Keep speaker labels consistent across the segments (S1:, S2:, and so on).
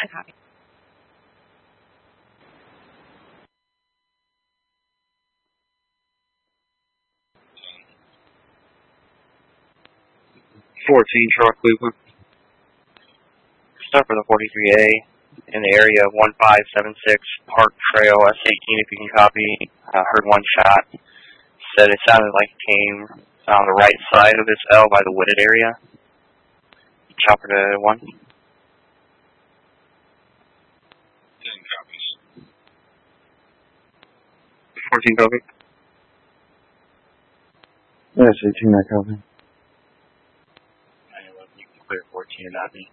S1: I copy.
S2: Charles Cleveland. Start for the 43A in the area of 1576 Park Trail, S18 if you can copy. Heard one shot. Said it sounded like it came on the right side of this L by the wooded area. Chopper to 1.
S3: 10 copies.
S2: 14 copy.
S4: Yes, 18 I copy.
S2: 911, you can clear 14 and not me.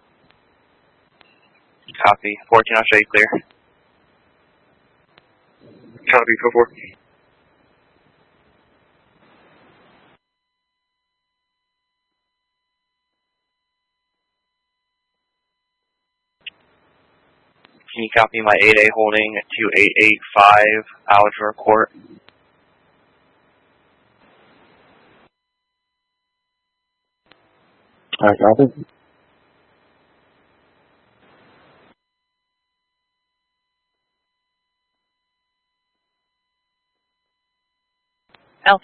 S2: Copy. 14, I'll show you clear. Copy, go for it. Can you copy my 8A holding at 2885 Alger Court?
S4: I copy.
S1: L3.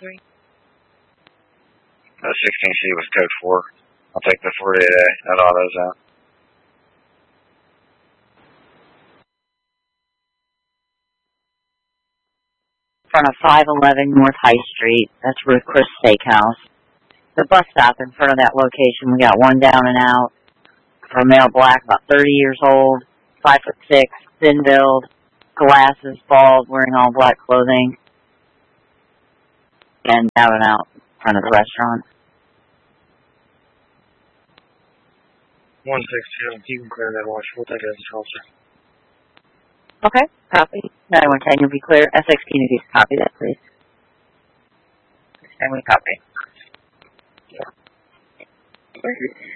S2: 16C was code 4. I'll take the 48A. That autos out.
S5: In front of 511 North High Street. That's Ruth Chris Steakhouse. The bus stop in front of that location, we got one down and out. For a male black, about 30 years old, 5'6", thin build, glasses, bald, wearing all black clothing. And down and out in front of the restaurant.
S2: 162, you can clear that watch. We'll take it as a officer.
S5: Okay, copy. 911, you'll be clear. S16, if you copy that, please.
S1: And we copy.
S5: Yeah.